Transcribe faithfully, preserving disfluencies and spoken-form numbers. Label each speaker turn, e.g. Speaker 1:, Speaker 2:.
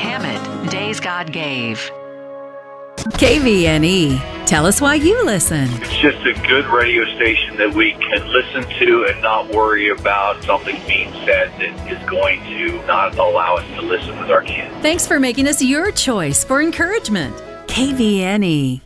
Speaker 1: Hammett, Days God Gave.
Speaker 2: K V N E. Tell us why you listen.
Speaker 3: It's just a good radio station that we can listen to and not worry about something being said that is going to not allow us to listen with our kids.
Speaker 2: Thanks for making us your choice for encouragement. K V N E.